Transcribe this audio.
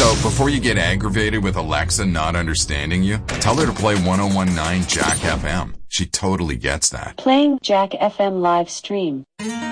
So before you get aggravated with Alexa not understanding you, tell her to play 1019 Jack FM. She totally gets that. Playing Jack FM live stream.